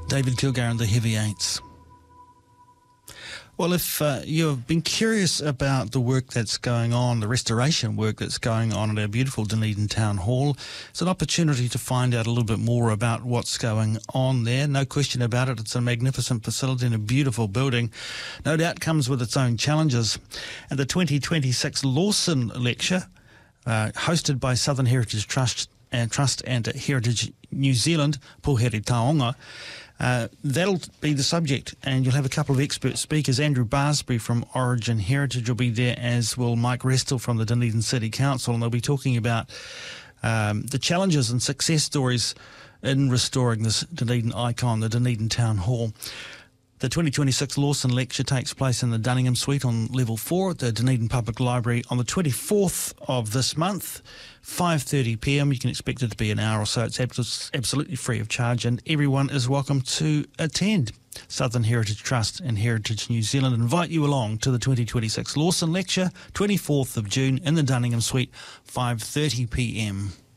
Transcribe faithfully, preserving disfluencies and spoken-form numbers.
David Kilgar and the Heavy Eights. Well, if uh, you've been curious about the work that's going on, the restoration work that's going on at our beautiful Dunedin Town Hall, it's an opportunity to find out a little bit more about what's going on there. No question about it. It's a magnificent facility and a beautiful building. No doubt comes with its own challenges. And the twenty twenty-six Lawson Lecture, uh, hosted by Southern Heritage Trust and Trust and Heritage New Zealand, Pōhere Taonga, Uh, that'll be the subject, and you'll have a couple of expert speakers. Andrew Barsby from Origin Heritage will be there, as will Mike Restel from the Dunedin City Council, and they'll be talking about um, the challenges and success stories in restoring this Dunedin icon, the Dunedin Town Hall. The twenty twenty-six Lawson Lecture takes place in the Dunningham Suite on level four at the Dunedin Public Library on the twenty-fourth of this month, five thirty p m. You can expect it to be an hour or so. It's abs- absolutely free of charge, and everyone is welcome to attend. Southern Heritage Trust and Heritage New Zealand invite you along to the twenty twenty-six Lawson Lecture, twenty-fourth of June in the Dunningham Suite, five thirty p m.